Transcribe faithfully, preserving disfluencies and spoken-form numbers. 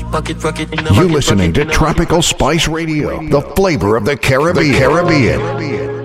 Pocket rocket in the You're listening to Tropical Spice Radio, the flavor of the Caribbean. The Caribbean.